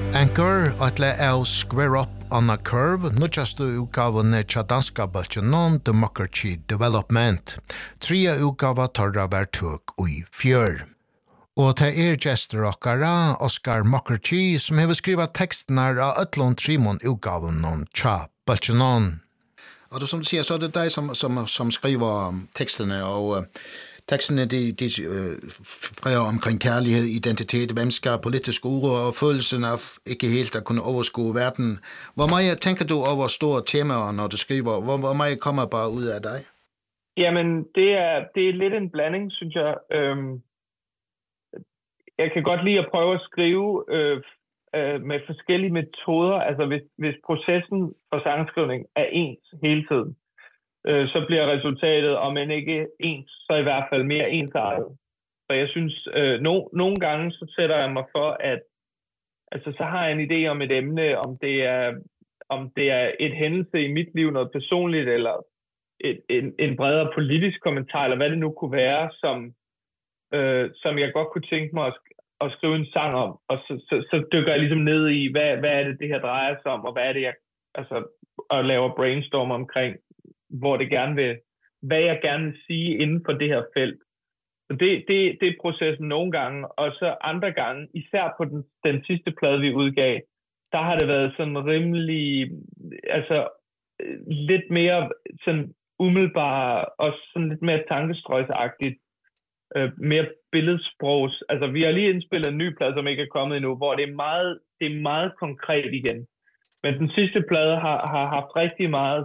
Anchor atla av Square Up on a Curve, nutjastu utgavene tja danska bølgenon Democracy Development. Tria utgava torra vær tøk ui fjør. Og til gestor okkara, Oscar Mokkerchi, som hever skriva tekstene av ötlån trimon utgavene tja bølgenon. Og som du siger, så er det dig, som skriver teksterne, og teksterne de freger omkring kærlighed, identitet, venskab, politisk uro og følelsen af ikke helt at kunne overskue verden. Hvor meget tænker du over store temaer, når du skriver? Hvor meget kommer bare ud af dig? Jamen, det er lidt en blanding, synes jeg. Jeg kan godt lide at prøve at skrive med forskellige metoder. Altså, hvis processen for sangskrivning er ens hele tiden, så bliver resultatet, om end ikke ens, så i hvert fald mere ensartet. Så jeg synes, nogle gange så sætter jeg mig for, at altså, så har jeg en idé om et emne, om det er et hændelse i mit liv, noget personligt, eller en bredere politisk kommentar, eller hvad det nu kunne være, som jeg godt kunne tænke mig at skrive en sang om. Og så dykker jeg ligesom ned i, hvad er det her drejer sig om, og hvad er det, og laver brainstorm omkring, hvad jeg gerne vil sige inden for det her felt. Så det er processen nogle gange, og så andre gange, især på den sidste plade, vi udgav, der har det været sådan rimelig, altså lidt mere sådan umiddelbare, og sådan lidt mere tankestrøjsagtigt, mere billedsprogs. Altså, vi har lige indspillet en ny plade, som ikke er kommet endnu, hvor det er meget konkret igen. Men den sidste plade har haft rigtig meget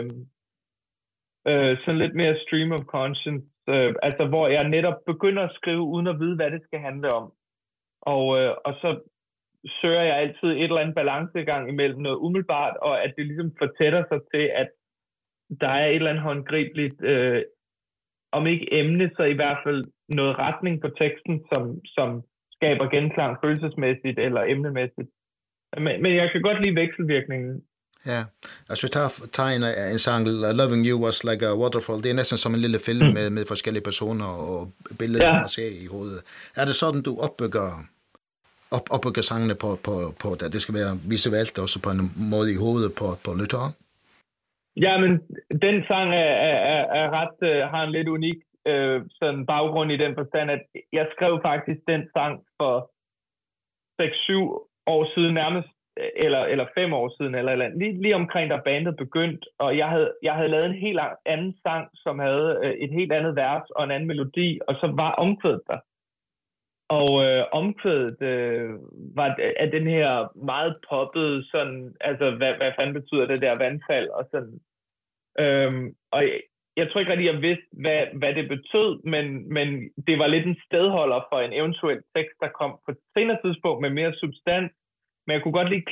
sådan lidt mere stream of conscience, altså hvor jeg netop begynder at skrive uden at vide, hvad det skal handle om. Og så søger jeg altid et eller andet balancegang imellem noget umiddelbart, og at det ligesom fortætter sig til, at der er et eller andet håndgribeligt, om ikke emne, så i hvert fald noget retning på teksten, som skaber genklang følelsesmæssigt eller emnemæssigt. Men jeg kan godt lide vekselvirkningen. Ja, altså vi tager en sang, Loving You Was Like a Waterfall, det er næsten som en lille film med forskellige personer og billeder, man ser i hovedet. Er det sådan, du opbygger sangene på at det skal være visuelt, og så på en måde i hovedet på lytteren? Ja, men den sang er ret, har en lidt unik sådan baggrund i den forstand, at jeg skrev faktisk den sang for 6-7 år siden nærmest, eller 5 år siden, eller lige omkring, da bandet begyndte, og jeg havde lavet en helt anden sang, som havde et helt andet vers og en anden melodi, og så var omkvædet der. Og omkvædet var af den her meget poppede, sådan, altså hvad fanden betyder det der vandfald, og sådan. Og jeg tror ikke rigtig, jeg vidste, hvad det betød, men det var lidt en stedholder for en eventuel tekst, der kom på et senere tidspunkt med mere substans. Men jeg kunne godt lide